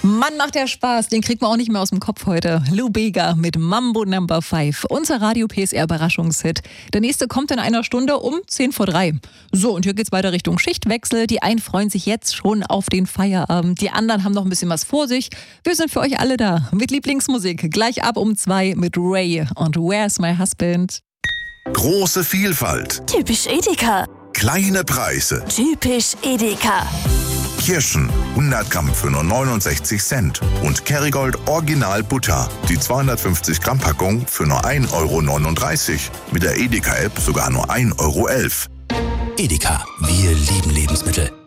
Mann, macht der Spaß. Den kriegt man auch nicht mehr aus dem Kopf heute. Lou Bega mit Mambo No. 5. Unser Radio PSR Überraschungshit. Der nächste kommt in einer Stunde um 2:50. So, und hier geht's weiter Richtung Schichtwechsel. Die einen freuen sich jetzt schon auf den Feierabend. Die anderen haben noch ein bisschen was vor sich. Wir sind für euch alle da. Mit Lieblingsmusik. Gleich ab um 2 mit Ray und Where's My Husband? Große Vielfalt. Typisch Edeka. Kleine Preise. Typisch Edeka. Kirschen 100 Gramm für nur 69 Cent. Und Kerrygold Original Butter. Die 250 Gramm Packung für nur 1,39 €. Mit der Edeka-App sogar nur 1,11 €. Edeka, wir lieben Lebensmittel.